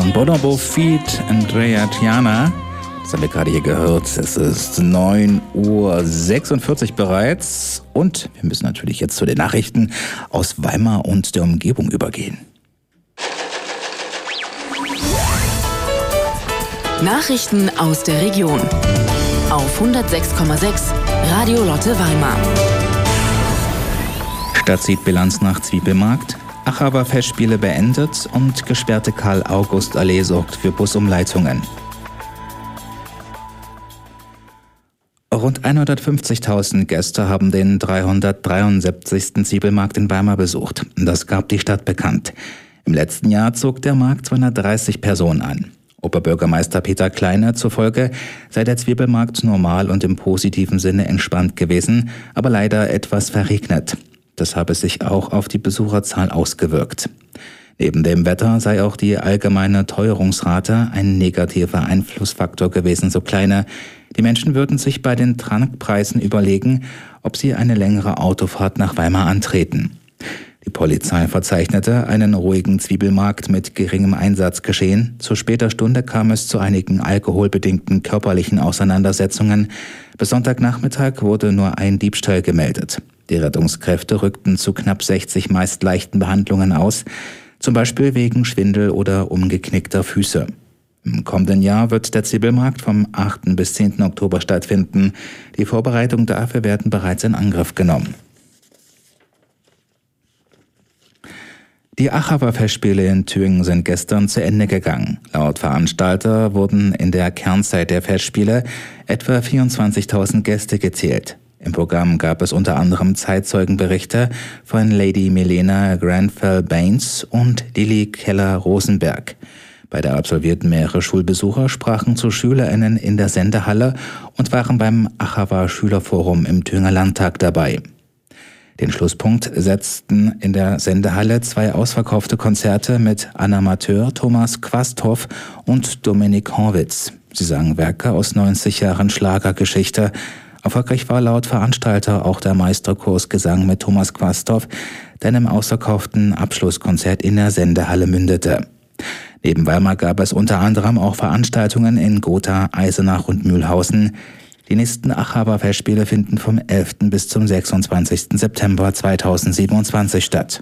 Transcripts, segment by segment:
von Bonobo feat. Andrea Tiana. Das haben wir gerade hier gehört. Es ist 9:46 Uhr bereits. Und wir müssen natürlich jetzt zu den Nachrichten aus Weimar und der Umgebung übergehen. Nachrichten aus der Region. Auf 106,6 Radio Lotte Weimar. Stadt zieht Bilanz nach Zwiebelmarkt. Achaber Festspiele beendet und gesperrte Karl-August-Allee sorgt für Busumleitungen. Rund 150.000 Gäste haben den 373. Zwiebelmarkt in Weimar besucht. Das gab die Stadt bekannt. Im letzten Jahr zog der Markt 230 Personen an. Oberbürgermeister Peter Kleine zufolge sei der Zwiebelmarkt normal und im positiven Sinne entspannt gewesen, aber leider etwas verregnet. Das habe sich auch auf die Besucherzahl ausgewirkt. Neben dem Wetter sei auch die allgemeine Teuerungsrate ein negativer Einflussfaktor gewesen, so Kleine. Die Menschen würden sich bei den Tankpreisen überlegen, ob sie eine längere Autofahrt nach Weimar antreten. Die Polizei verzeichnete einen ruhigen Zwiebelmarkt mit geringem Einsatzgeschehen. Zu später Stunde kam es zu einigen alkoholbedingten körperlichen Auseinandersetzungen. Bis Sonntagnachmittag wurde nur ein Diebstahl gemeldet. Die Rettungskräfte rückten zu knapp 60 meist leichten Behandlungen aus, zum Beispiel wegen Schwindel oder umgeknickter Füße. Im kommenden Jahr wird der Zwiebelmarkt vom 8. bis 10. Oktober stattfinden. Die Vorbereitungen dafür werden bereits in Angriff genommen. Die Achaber Festspiele in Thüringen sind gestern zu Ende gegangen. Laut Veranstalter wurden in der Kernzeit der Festspiele etwa 24.000 Gäste gezählt. Im Programm gab es unter anderem Zeitzeugenberichte von Lady Milena Grenfell-Baines und Lilly Keller-Rosenberg. Beide absolvierten mehrere Schulbesucher, sprachen zu SchülerInnen in der Sendehalle und waren beim Achaber Schülerforum im Thüringer Landtag dabei. Den Schlusspunkt setzten in der Sendehalle 2 ausverkaufte Konzerte mit Anna Matheur, Thomas Quasthoff und Dominik Horwitz. Sie sangen Werke aus 90 Jahren Schlagergeschichte. Erfolgreich war laut Veranstalter auch der Meisterkurs Gesang mit Thomas Quasthoff, der im ausverkauften Abschlusskonzert in der Sendehalle mündete. Neben Weimar gab es unter anderem auch Veranstaltungen in Gotha, Eisenach und Mühlhausen. Die nächsten Achaber Festspiele finden vom 11. bis zum 26. September 2027 statt.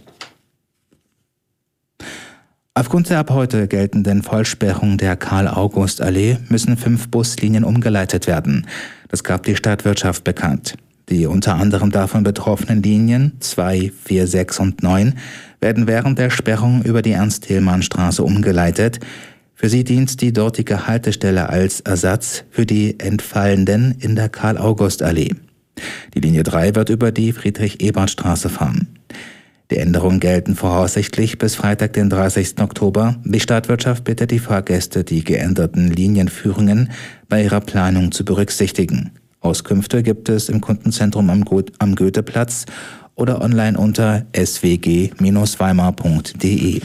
Aufgrund der ab heute geltenden Vollsperrung der Karl-August-Allee müssen 5 Buslinien umgeleitet werden. Das gab die Stadtwirtschaft bekannt. Die unter anderem davon betroffenen Linien 2, 4, 6 und 9 werden während der Sperrung über die Ernst-Thälmann-Straße umgeleitet. Für sie dient die dortige Haltestelle als Ersatz für die Entfallenden in der Karl-August-Allee. Die Linie 3 wird über die Friedrich-Ebert-Straße fahren. Die Änderungen gelten voraussichtlich bis Freitag, den 30. Oktober. Die Stadtwirtschaft bittet die Fahrgäste, die geänderten Linienführungen bei ihrer Planung zu berücksichtigen. Auskünfte gibt es im Kundenzentrum am Goetheplatz oder online unter swg-weimar.de.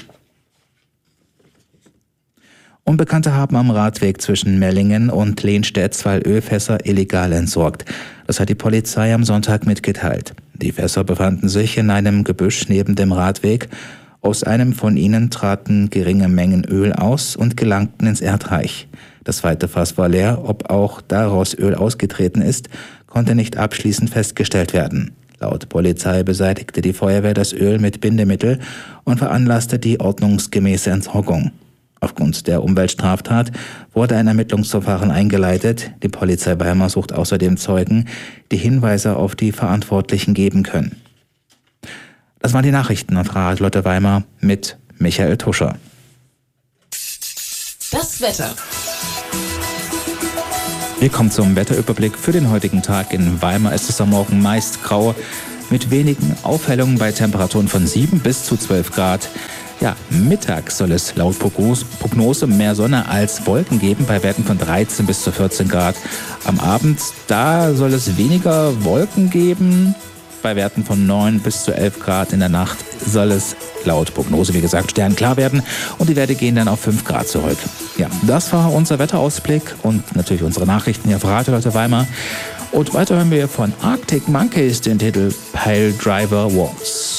Unbekannte haben am Radweg zwischen Mellingen und Lehnstedt 2 Ölfässer illegal entsorgt. Das hat die Polizei am Sonntag mitgeteilt. Die Fässer befanden sich in einem Gebüsch neben dem Radweg. Aus einem von ihnen traten geringe Mengen Öl aus und gelangten ins Erdreich. Das zweite Fass war leer. Ob auch daraus Öl ausgetreten ist, konnte nicht abschließend festgestellt werden. Laut Polizei beseitigte die Feuerwehr das Öl mit Bindemittel und veranlasste die ordnungsgemäße Entsorgung. Aufgrund der Umweltstraftat wurde ein Ermittlungsverfahren eingeleitet. Die Polizei Weimar sucht außerdem Zeugen, die Hinweise auf die Verantwortlichen geben können. Das waren die Nachrichten auf Radio Lotte Weimar mit Michael Tuscher. Das Wetter. Wir kommen zum Wetterüberblick für den heutigen Tag. In Weimar ist es am Morgen meist grau mit wenigen Aufhellungen bei Temperaturen von 7 bis zu 12 Grad. Ja, mittags soll es laut Prognose mehr Sonne als Wolken geben, bei Werten von 13 bis zu 14 Grad. Am Abend, da soll es weniger Wolken geben, bei Werten von 9 bis zu 11 Grad. In der Nacht soll es laut Prognose, wie gesagt, sternklar werden und die Werte gehen dann auf 5 Grad zurück. Ja, das war unser Wetterausblick und natürlich unsere Nachrichten hier auf Radio Lotte Weimar. Und weiter hören wir von Arctic Monkeys den Titel Pile Driver Walks.